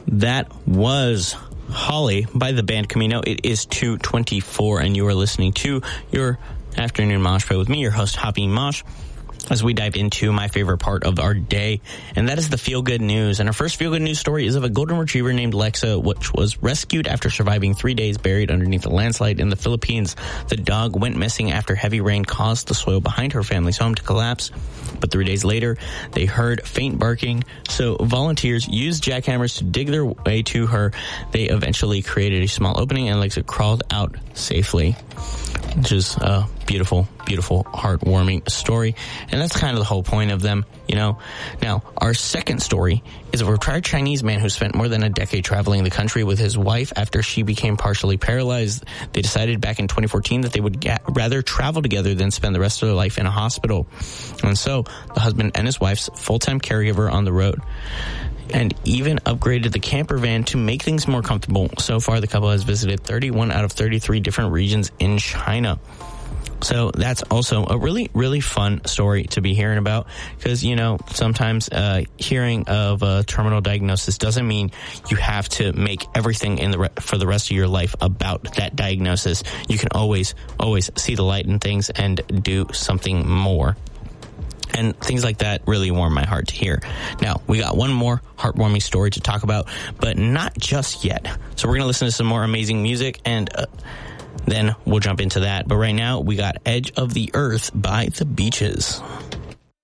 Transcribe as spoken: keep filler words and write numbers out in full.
That was Holly by the band Camino. It is two twenty-four, and you are listening to your Afternoon Mosh Pit with me, your host, Hoppy Mosh, as we dive into my favorite part of our day, and that is the feel-good news. And our first feel-good news story is of a golden retriever named Lexa, which was rescued after surviving three days buried underneath a landslide in the Philippines. The dog went missing after heavy rain caused the soil behind her family's home to collapse, but three days later, they heard faint barking, so volunteers used jackhammers to dig their way to her. They eventually created a small opening, and Lexa crawled out safely, which is a beautiful, beautiful, heartwarming story. And that's kind of the whole point of them, you know. Now, our second story is a retired Chinese man who spent more than a decade traveling the country with his wife after she became partially paralyzed. They decided back in twenty fourteen that they would get, rather travel together than spend the rest of their life in a hospital. And so, the husband and his wife's full-time caregiver on the road, and even upgraded the camper van to make things more comfortable. So far, the couple has visited thirty-one out of thirty-three different regions in China. So that's also a really, really fun story to be hearing about, because, you know, sometimes uh, hearing of a terminal diagnosis doesn't mean you have to make everything in the re- for the rest of your life about that diagnosis. You can always, always see the light in things and do something more. And things like that really warm my heart to hear. Now, we got one more heartwarming story to talk about, but not just yet. So we're going to listen to some more amazing music, and uh, then we'll jump into that. But right now, we got Edge of the Earth by The Beaches.